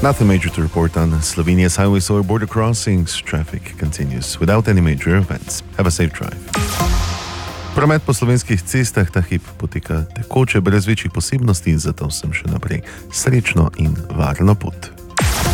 Nothing major to report on Slovenia's highways or border crossings. Traffic continues without any major events. Have a safe drive. Promet po slovenskih cestah ta hip poteka tekoče, brez večjih posebnosti, zato sem še naprej srečno in varno pot.